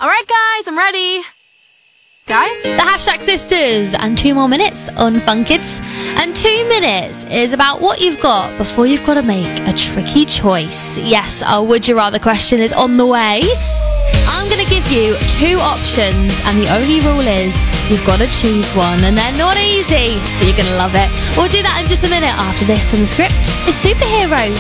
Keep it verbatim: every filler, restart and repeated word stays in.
Alright guys, I'm ready. Guys? The Hashtag Sisters and two more minutes on Fun Kids. And two minutes is about what you've got before you've got to make a tricky choice. Yes, our Would You Rather question is on the way. I'm going to give you two options, and the only rule is you've got to choose one, and they're not easy, but you're going to love it. We'll do that in just a minute. After this, from the script is Superheroes.